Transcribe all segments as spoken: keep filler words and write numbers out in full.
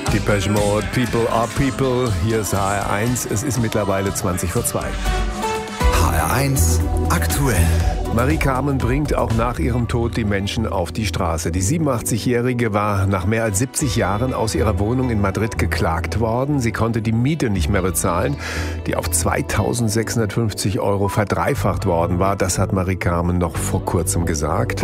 Depeche Mode, People are People. Hier ist H R eins. Es ist mittlerweile zwanzig vor zwei. H R eins aktuell. Marie-Carmen bringt auch nach ihrem Tod die Menschen auf die Straße. Die siebenundachtzig-Jährige war nach mehr als siebzig Jahren aus ihrer Wohnung in Madrid geklagt worden. Sie konnte die Miete nicht mehr bezahlen, die auf zweitausendsechshundertfünfzig Euro verdreifacht worden war. Das hat Marie-Carmen noch vor kurzem gesagt.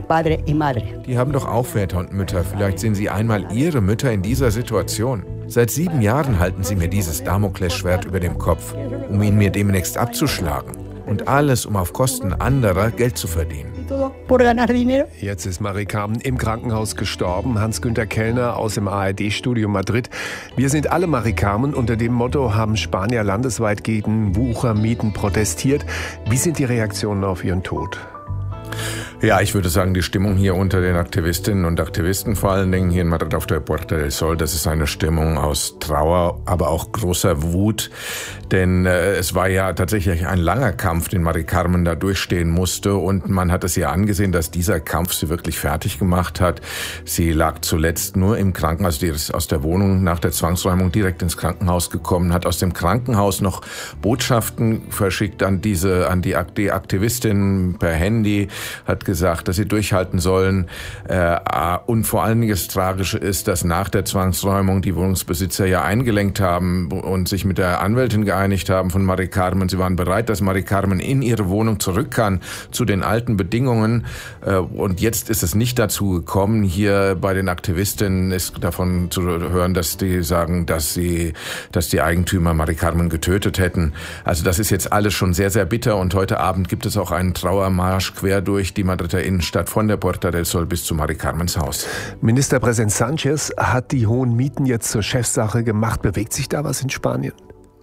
Die haben doch auch Väter und Mütter. Vielleicht sehen Sie einmal Ihre Mütter in dieser Situation. Seit sieben Jahren halten Sie mir dieses Damoklesschwert über dem Kopf, um ihn mir demnächst abzuschlagen. Und alles, um auf Kosten anderer Geld zu verdienen. Jetzt ist Marie-Carmen im Krankenhaus gestorben. Hans-Günther Kellner aus dem A R D-Studio Madrid. Wir sind alle Marie-Carmen. Unter dem Motto haben Spanier landesweit gegen Wuchermieten protestiert. Wie sind die Reaktionen auf ihren Tod? Ja, ich würde sagen, die Stimmung hier unter den Aktivistinnen und Aktivisten, vor allen Dingen hier in Madrid auf der Puerta del Sol, das ist eine Stimmung aus Trauer, aber auch großer Wut. Denn äh, es war ja tatsächlich ein langer Kampf, den Marie-Carmen da durchstehen musste. Und man hat es ihr angesehen, dass dieser Kampf sie wirklich fertig gemacht hat. Sie lag zuletzt nur im Krankenhaus, die ist aus der Wohnung nach der Zwangsräumung direkt ins Krankenhaus gekommen, hat aus dem Krankenhaus noch Botschaften verschickt an diese, an die Aktivistinnen per Handy, hat gesagt, dass sie durchhalten sollen. Und vor allen Dingen das Tragische ist, dass nach der Zwangsräumung die Wohnungsbesitzer ja eingelenkt haben und sich mit der Anwältin geeinigt haben von Marie-Carmen. Sie waren bereit, dass Marie-Carmen in ihre Wohnung zurück kann zu den alten Bedingungen. Und jetzt ist es nicht dazu gekommen. Hier bei den Aktivistinnen ist davon zu hören, dass die sagen, dass sie, dass die Eigentümer Marie-Carmen getötet hätten. Also das ist jetzt alles schon sehr, sehr bitter. Und heute Abend gibt es auch einen Trauermarsch quer durch die Madrider Innenstadt von der Puerta del Sol bis zu Marie-Carmens Haus. Ministerpräsident Sánchez hat die hohen Mieten jetzt zur Chefsache gemacht. Bewegt sich da was in Spanien?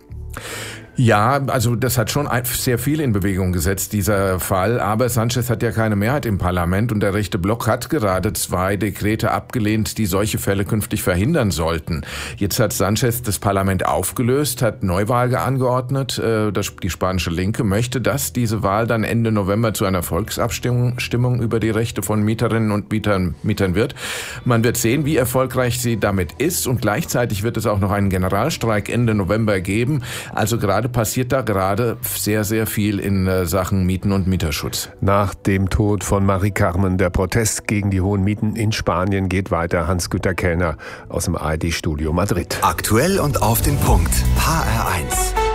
Ja, also das hat schon sehr viel in Bewegung gesetzt, dieser Fall. Aber Sánchez hat ja keine Mehrheit im Parlament und der rechte Block hat gerade zwei Dekrete abgelehnt, die solche Fälle künftig verhindern sollten. Jetzt hat Sánchez das Parlament aufgelöst, hat Neuwahl angeordnet. Die spanische Linke möchte, dass diese Wahl dann Ende November zu einer Volksabstimmung Stimmung über die Rechte von Mieterinnen und Mietern, Mietern wird. Man wird sehen, wie erfolgreich sie damit ist und gleichzeitig wird es auch noch einen Generalstreik Ende November geben. Also gerade passiert da gerade sehr, sehr viel in äh, Sachen Mieten- und Mieterschutz. Nach dem Tod von Marie-Carmen, der Protest gegen die hohen Mieten in Spanien geht weiter. Hans-Günther Kellner aus dem A R D-Studio Madrid. Aktuell und auf den Punkt. H R eins.